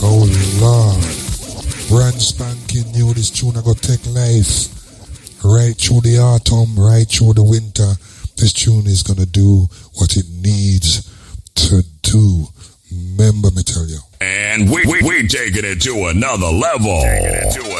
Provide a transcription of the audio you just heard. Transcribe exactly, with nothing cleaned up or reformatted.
Oh Lord. Brand spanking new, this tune I got take life. Right through the autumn, right through the winter. This tune is gonna do what it needs to do. Remember me tell you. And we, we, we taking it to another level. Taking it to